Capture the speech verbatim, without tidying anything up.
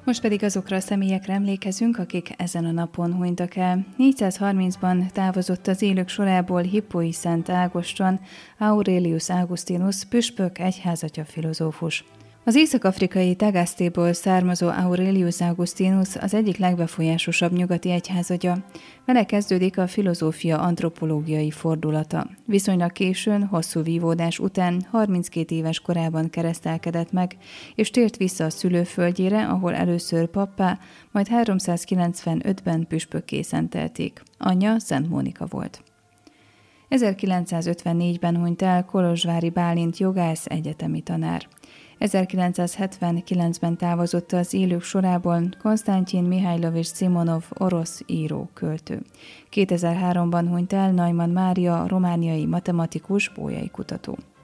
Most pedig azokra a személyekre emlékezünk, akik ezen a napon hunytak el. négyszázharmincban távozott az élők sorából Hippói Szent Ágoston, Aurelius Augustinus, püspök, egyházatya, filozófus. Az észak-afrikai Tagasztéból származó Aurelius Augustinus az egyik legbefolyásosabb nyugati egyházatya. Vele kezdődik a filozófia antropológiai fordulata. Viszonylag későn, hosszú vívódás után, harminckét éves korában keresztelkedett meg, és tért vissza a szülőföldjére, ahol először pappá, majd háromszázkilencvenötben püspökké szentelték. Anyja Szent Mónika volt. ezerkilencszázötvennégyben hunyt el Kolozsvári Bálint jogász, egyetemi tanár. ezerkilencszázhetvenkilencben távozott az élők sorából Konstantin Mihajlovics Szimonov, orosz író, költő. kétezer-háromban hunyt el Neumann Mária, romániai matematikus, bolyai kutató.